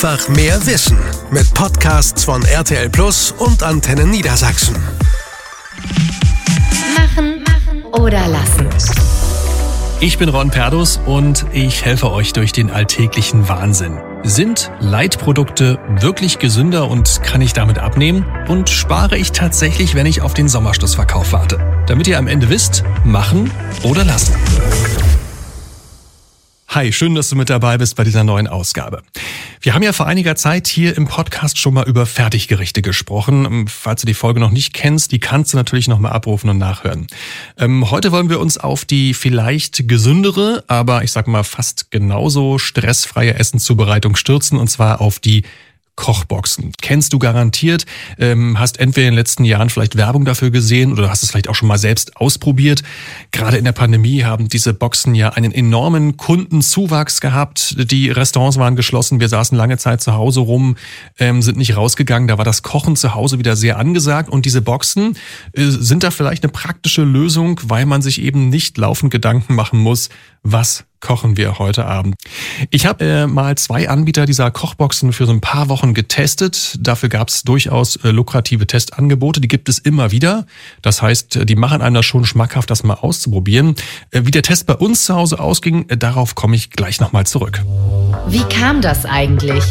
Einfach mehr Wissen mit Podcasts von RTL Plus und Antenne Niedersachsen. Machen oder lassen. Ich bin Ron Perdus und ich helfe euch durch den alltäglichen Wahnsinn. Sind Leitprodukte wirklich gesünder und kann ich damit abnehmen? Und spare ich tatsächlich, wenn ich auf den Sommerschlussverkauf warte? Damit ihr am Ende wisst, machen oder lassen. Hi, schön, dass du mit dabei bist bei dieser neuen Ausgabe. Wir haben ja vor einiger Zeit hier im Podcast schon mal über Fertiggerichte gesprochen. Falls du die Folge noch nicht kennst, die kannst du natürlich nochmal abrufen und nachhören. Heute wollen wir uns auf die vielleicht gesündere, aber ich sag mal fast genauso stressfreie Essenszubereitung stürzen, und zwar auf die Kochboxen. Kennst du garantiert, hast entweder in den letzten Jahren vielleicht Werbung dafür gesehen oder hast es vielleicht auch schon mal selbst ausprobiert. Gerade in der Pandemie haben diese Boxen ja einen enormen Kundenzuwachs gehabt. Die Restaurants waren geschlossen, wir saßen lange Zeit zu Hause rum, sind nicht rausgegangen. Da war das Kochen zu Hause wieder sehr angesagt und diese Boxen sind da vielleicht eine praktische Lösung, weil man sich eben nicht laufend Gedanken machen muss, was kochen wir heute Abend. Ich habe mal 2 Anbieter dieser Kochboxen für so ein paar Wochen getestet. Dafür gab es durchaus lukrative Testangebote. Die gibt es immer wieder. Das heißt, die machen einem das schon schmackhaft, das mal auszuprobieren. Wie der Test bei uns zu Hause ausging, darauf komme ich gleich nochmal zurück. Wie kam das eigentlich?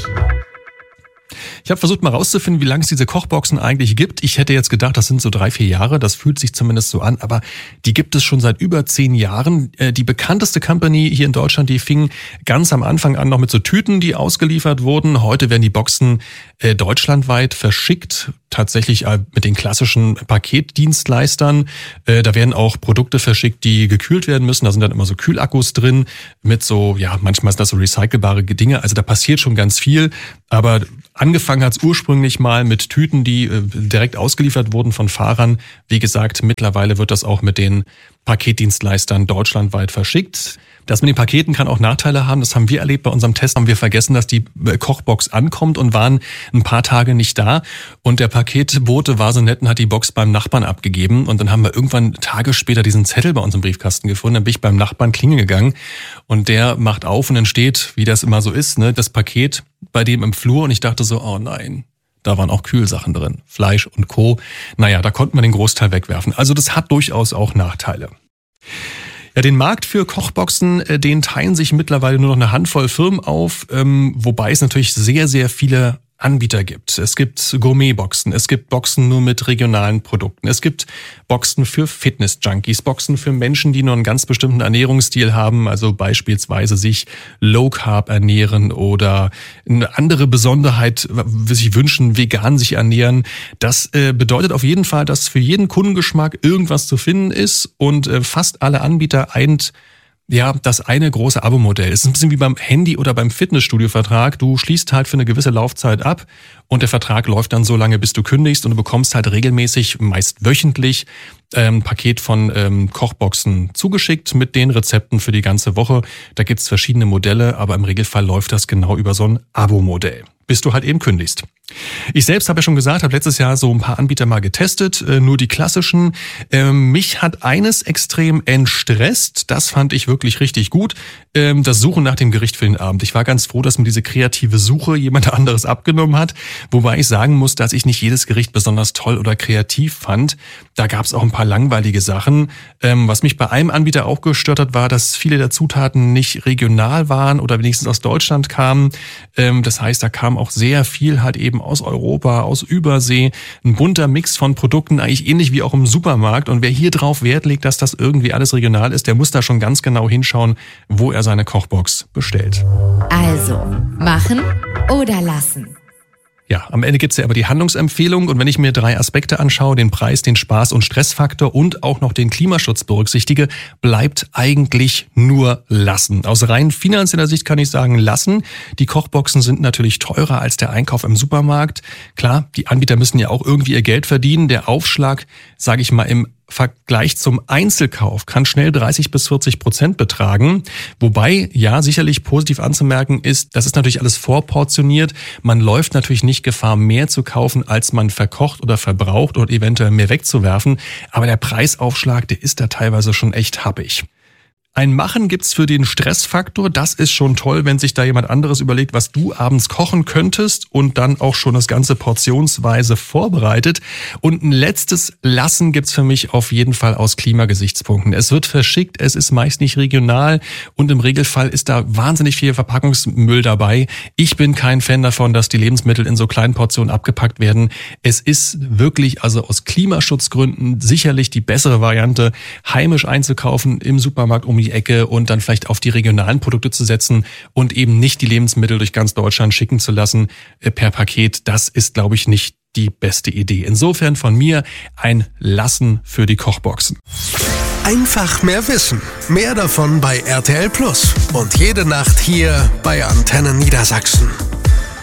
Ich habe versucht mal rauszufinden, wie lange es diese Kochboxen eigentlich gibt. Ich hätte jetzt gedacht, das sind so 3-4 Jahre. Das fühlt sich zumindest so an. Aber die gibt es schon seit über 10 Jahren. Die bekannteste Company hier in Deutschland, die fing ganz am Anfang an noch mit so Tüten, die ausgeliefert wurden. Heute werden die Boxen deutschlandweit verschickt. Tatsächlich mit den klassischen Paketdienstleistern. Da werden auch Produkte verschickt, die gekühlt werden müssen. Da sind dann immer so Kühlakkus drin mit so, ja, manchmal sind das so recycelbare Dinge. Also da passiert schon ganz viel. Aber angefangen hat es ursprünglich mal mit Tüten, die direkt ausgeliefert wurden von Fahrern. Wie gesagt, mittlerweile wird das auch mit den Paketdienstleistern deutschlandweit verschickt. Das mit den Paketen kann auch Nachteile haben. Das haben wir erlebt bei unserem Test. Haben wir vergessen, dass die Kochbox ankommt und waren ein paar Tage nicht da. Und der Paketbote war so nett und hat die Box beim Nachbarn abgegeben. Und dann haben wir irgendwann Tage später diesen Zettel bei uns im Briefkasten gefunden. Dann bin ich beim Nachbarn klingeln gegangen und der macht auf und dann steht, wie das immer so ist, ne, das Paket bei dem im Flur. Und ich dachte so, oh nein. Da waren auch Kühlsachen drin, Fleisch und Co. Naja, da konnten wir den Großteil wegwerfen. Also das hat durchaus auch Nachteile. Ja, den Markt für Kochboxen, den teilen sich mittlerweile nur noch eine Handvoll Firmen auf, wobei es natürlich sehr, sehr viele Anbieter gibt. Es gibt Gourmetboxen, es gibt Boxen nur mit regionalen Produkten, es gibt Boxen für Fitness-Junkies, Boxen für Menschen, die nur einen ganz bestimmten Ernährungsstil haben, also beispielsweise sich Low-Carb ernähren oder eine andere Besonderheit sich wünschen, vegan sich ernähren. Das bedeutet auf jeden Fall, dass für jeden Kundengeschmack irgendwas zu finden ist und fast alle Anbieter eint ja, das eine große Abo-Modell. Es ist ein bisschen wie beim Handy- oder beim Fitnessstudio-Vertrag. Du schließt halt für eine gewisse Laufzeit ab und der Vertrag läuft dann so lange, bis du kündigst und du bekommst halt regelmäßig, meist wöchentlich, ein Paket von Kochboxen zugeschickt mit den Rezepten für die ganze Woche. Da gibt's verschiedene Modelle, aber im Regelfall läuft das genau über so ein Abo-Modell, bis du halt eben kündigst. Ich selbst habe ja schon gesagt, habe letztes Jahr so ein paar Anbieter mal getestet, nur die klassischen. Mich hat eines extrem entstresst, das fand ich wirklich richtig gut, das Suchen nach dem Gericht für den Abend. Ich war ganz froh, dass mir diese kreative Suche jemand anderes abgenommen hat, wobei ich sagen muss, dass ich nicht jedes Gericht besonders toll oder kreativ fand. Da gab es auch ein paar langweilige Sachen. Was mich bei einem Anbieter auch gestört hat, war, dass viele der Zutaten nicht regional waren oder wenigstens aus Deutschland kamen. Das heißt, da kam auch sehr viel halt eben aus Europa, aus Übersee, ein bunter Mix von Produkten, eigentlich ähnlich wie auch im Supermarkt. Und wer hier drauf Wert legt, dass das irgendwie alles regional ist, der muss da schon ganz genau hinschauen, wo er seine Kochbox bestellt. Also, machen oder lassen? Ja, am Ende gibt's ja aber die Handlungsempfehlung und wenn ich mir 3 Aspekte anschaue, den Preis, den Spaß- und Stressfaktor und auch noch den Klimaschutz berücksichtige, bleibt eigentlich nur lassen. Aus rein finanzieller Sicht kann ich sagen, lassen. Die Kochboxen sind natürlich teurer als der Einkauf im Supermarkt. Klar, die Anbieter müssen ja auch irgendwie ihr Geld verdienen. Der Aufschlag, sage ich mal, im Vergleich zum Einzelkauf kann schnell 30-40% betragen. Wobei, ja, sicherlich positiv anzumerken ist, das ist natürlich alles vorportioniert. Man läuft natürlich nicht Gefahr, mehr zu kaufen, als man verkocht oder verbraucht und eventuell mehr wegzuwerfen. Aber der Preisaufschlag, der ist da teilweise schon echt happig. Ein Machen gibt's für den Stressfaktor. Das ist schon toll, wenn sich da jemand anderes überlegt, was du abends kochen könntest und dann auch schon das Ganze portionsweise vorbereitet. Und ein letztes Lassen gibt's für mich auf jeden Fall aus Klimagesichtspunkten. Es wird verschickt, es ist meist nicht regional und im Regelfall ist da wahnsinnig viel Verpackungsmüll dabei. Ich bin kein Fan davon, dass die Lebensmittel in so kleinen Portionen abgepackt werden. Es ist wirklich, also aus Klimaschutzgründen, sicherlich die bessere Variante, heimisch einzukaufen im Supermarkt um die Ecke und dann vielleicht auf die regionalen Produkte zu setzen und eben nicht die Lebensmittel durch ganz Deutschland schicken zu lassen per Paket. Das ist, glaube ich, nicht die beste Idee. Insofern von mir ein Lassen für die Kochboxen. Einfach mehr Wissen. Mehr davon bei RTL Plus. Und jede Nacht hier bei Antenne Niedersachsen.